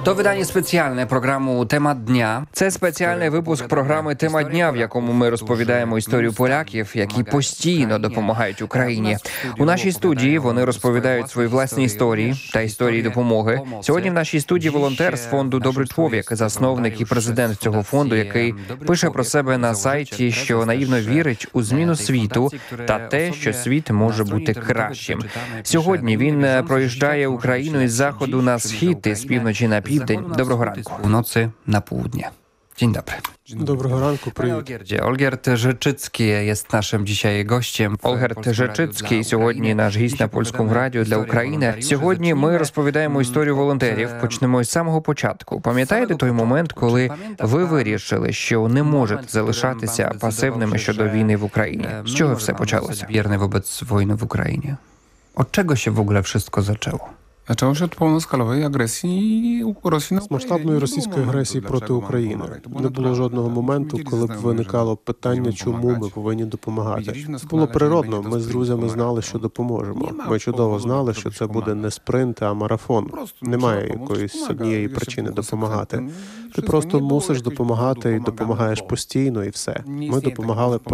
То видання спеціальне програму «Тема дня». Це спеціальний випуск програми «Тема дня», в якому ми розповідаємо історію поляків, які постійно допомагають Україні. У нашій студії вони розповідають свої власні історії та історії допомоги. Сьогодні в нашій студії волонтер з фонду «Добрий чоловік», засновник і президент цього фонду, який пише про себе на сайті, що наївно вірить у зміну світу та те, що світ може бути кращим. Сьогодні він проїжджає Україну із заходу на схід і з півночі на південь. Доброго ранку. Уноці на południe. Dzień dobry. Доброго ранку, привіт. Olgierd Rzeczycki jest naszym dzisiaj gościem. Olgierd Rzeczycki сьогодні наш гість на Польському радіо для України. Сьогодні ми розповідаємо історію волонтерів. Почнемо з самого початку. Пам'ятаєте той момент, коли ви вирішили, що не можете залишатися пасивними щодо війни в Україні? З чого все почалося? Bierny wobec wojny w Ukrainie. Od czego się w ogóle wszystko zaczęło? Zaczęło się od pełnoskalowej agresji Rosji na З масштабної російської агресії проти України не було жодного моменту, коли б виникало питання, чому ми повинні допомагати. Це було природно, ми з друзями знали, що допоможемо. Ми чудово знали, що це буде не спринт, а марафон. Немає якоїсь однієї причини допомагати. Ти просто мусиш допомагати і допомагаєш постійно, і все. Ми допомагали